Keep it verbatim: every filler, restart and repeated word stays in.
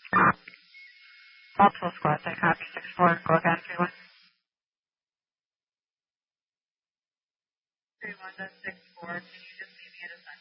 Multiple squads, I copy six four, go again, three one. three one to six four, can you just leave me at a